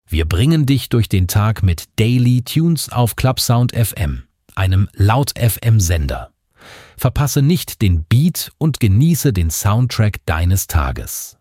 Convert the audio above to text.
Wir bringen dich durch den Tag mit Daily Tunes auf Clubsound FM, einem Laut-FM-Sender. Verpasse nicht den Beat und genieße den Soundtrack deines Tages.